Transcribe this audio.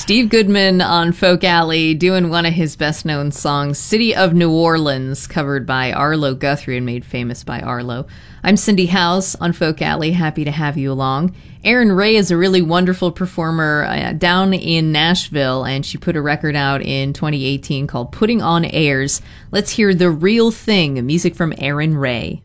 Steve Goodman on Folk Alley doing one of his best-known songs, City of New Orleans, covered by Arlo Guthrie and made famous by Arlo. I'm Cindy Howes on Folk Alley. Happy to have you along. Erin Ray is a really wonderful performer down in Nashville, and she put a record out in 2018 called Putting on Airs. Let's hear The Real Thing, music from Erin Ray.